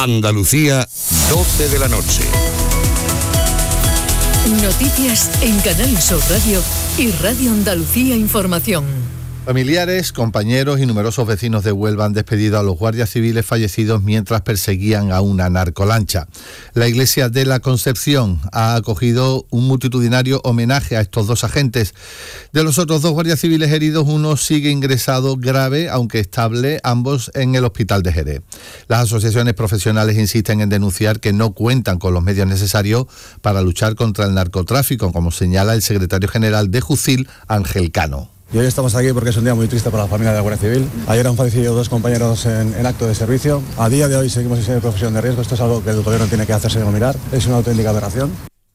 Andalucía, 12 de la noche. Noticias en Canal Sur Radio y Radio Andalucía Información. Familiares, compañeros y numerosos vecinos de Huelva han despedido a los guardias civiles fallecidos mientras perseguían a una narcolancha. La Iglesia de la Concepción ha acogido un multitudinario homenaje a estos dos agentes. De los otros dos guardias civiles heridos, uno sigue ingresado grave, aunque estable, ambos en el hospital de Jerez. Las asociaciones profesionales insisten en denunciar que no cuentan con los medios necesarios para luchar contra el narcotráfico, como señala el secretario general de Jucil, Ángel Cano. Y hoy estamos aquí porque es un día muy triste para la familia de la Guardia Civil. Ayer han fallecido dos compañeros en acto de servicio. A día de hoy seguimos en profesión de riesgo. Esto es algo que el gobierno tiene que hacerse mirar. Es una auténtica aberración.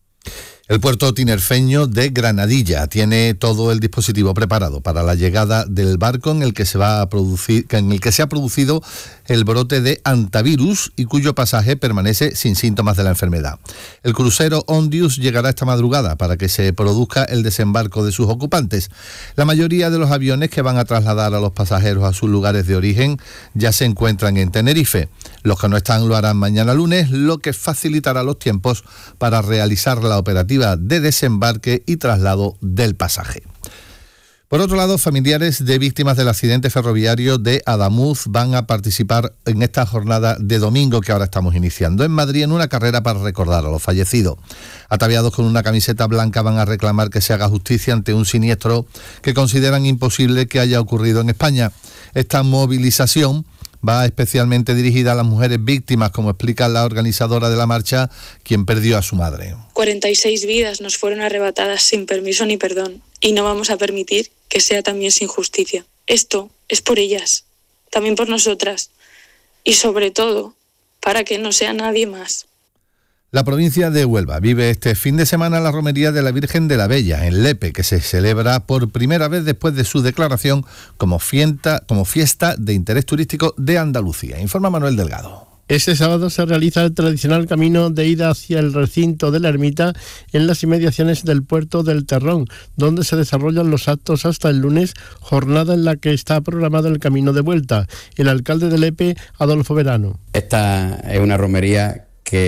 El puerto tinerfeño de Granadilla tiene todo el dispositivo preparado para la llegada del barco en el que se ha producido el brote de hantavirus y cuyo pasaje permanece sin síntomas de la enfermedad. El crucero Ondius llegará esta madrugada para que se produzca el desembarco de sus ocupantes. La mayoría de los aviones que van a trasladar a los pasajeros a sus lugares de origen ya se encuentran en Tenerife. Los que no están lo harán mañana lunes, lo que facilitará los tiempos para realizar la operativa de desembarque y traslado del pasaje. Por otro lado, familiares de víctimas del accidente ferroviario de Adamuz van a participar en esta jornada de domingo que ahora estamos iniciando en Madrid en una carrera para recordar a los fallecidos. Ataviados con una camiseta blanca van a reclamar que se haga justicia ante un siniestro que consideran imposible que haya ocurrido en España. Esta movilización va especialmente dirigida a las mujeres víctimas, como explica la organizadora de la marcha, quien perdió a su madre. 46 vidas nos fueron arrebatadas sin permiso ni perdón, y no vamos a permitir que sea también sin justicia. Esto es por ellas, también por nosotras, y sobre todo, para que no sea nadie más. La provincia de Huelva vive este fin de semana la romería de la Virgen de la Bella, en Lepe, que se celebra por primera vez después de su declaración como fiesta de interés turístico de Andalucía. Informa Manuel Delgado. Este sábado se realiza el tradicional camino de ida hacia el recinto de la ermita en las inmediaciones del puerto del Terrón, donde se desarrollan los actos hasta el lunes, jornada en la que está programado el camino de vuelta. El alcalde de Lepe, Adolfo Verano. Esta es una romería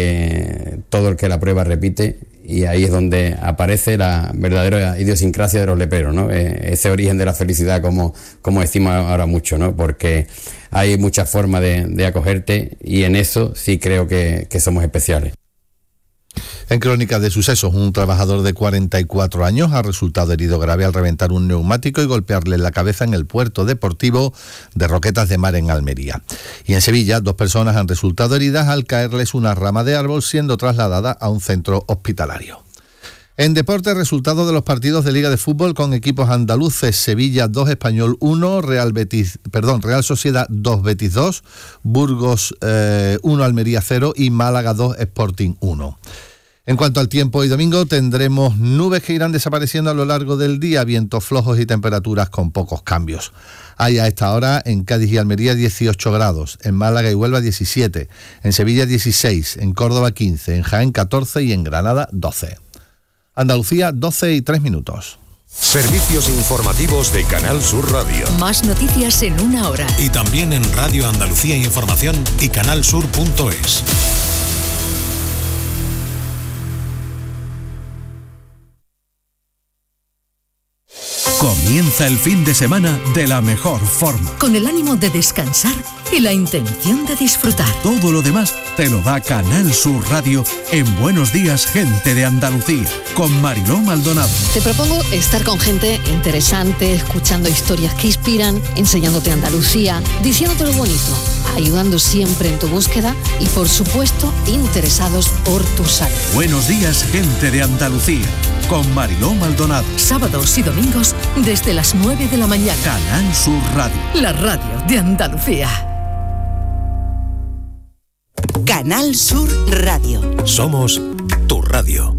que todo el que la prueba repite, y ahí es donde aparece la verdadera idiosincrasia de los leperos, ¿no? Ese origen de la felicidad, como decimos ahora mucho, ¿no? Porque hay muchas formas de acogerte, y en eso sí creo que somos especiales. En crónicas de sucesos, un trabajador de 44 años ha resultado herido grave al reventar un neumático y golpearle la cabeza en el puerto deportivo de Roquetas de Mar en Almería. Y en Sevilla, 2 personas han resultado heridas al caerles una rama de árbol, siendo trasladadas a un centro hospitalario. En deporte, resultados de los partidos de Liga de Fútbol con equipos andaluces: Sevilla 2, Español 1, Real Sociedad 2, Betis 2, Burgos 1, Almería 0 y Málaga 2, Sporting 1. En cuanto al tiempo, hoy domingo tendremos nubes que irán desapareciendo a lo largo del día, vientos flojos y temperaturas con pocos cambios. Hay a esta hora en Cádiz y Almería 18 grados, en Málaga y Huelva 17, en Sevilla 16, en Córdoba 15, en Jaén 14 y en Granada 12. Andalucía, 12:03. Servicios informativos de Canal Sur Radio. Más noticias en una hora. Y también en Radio Andalucía Información y canalsur.es. Comienza el fin de semana de la mejor forma. Con el ánimo de descansar y la intención de disfrutar. Todo lo demás te lo da Canal Sur Radio en Buenos Días, Gente de Andalucía, con Mariló Maldonado. Te propongo estar con gente interesante, escuchando historias que inspiran, enseñándote Andalucía, diciéndote lo bonito, ayudando siempre en tu búsqueda y, por supuesto, interesados por tu salud. Buenos Días, Gente de Andalucía, con Mariló Maldonado. Sábados y domingos desde las 9 de la mañana. Canal Sur Radio. La radio de Andalucía. Canal Sur Radio. Somos tu radio.